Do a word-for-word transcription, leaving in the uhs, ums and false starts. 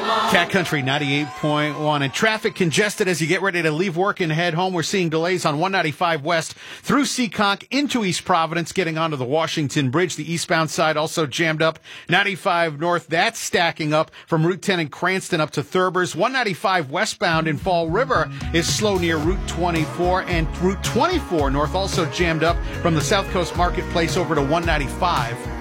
Cat Country ninety-eight point one. And traffic congested as you get ready to leave work and head home. We're seeing delays on one ninety-five West through Seekonk into East Providence, getting onto the Washington Bridge. The eastbound side also jammed up. ninety-five North, that's stacking up from Route ten in Cranston up to Thurbers. one ninety-five westbound in Fall River is slow near Route twenty-four. And Route twenty-four North also jammed up from the South Coast Marketplace over to one ninety-five.